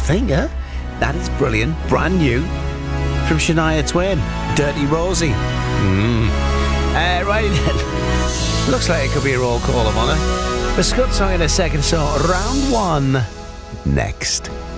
think, huh? That is brilliant. Brand new from Shania Twain. Dirty Rosie. Right then. Looks like it could be a roll call of honour. The Scud song in a second, so round one next.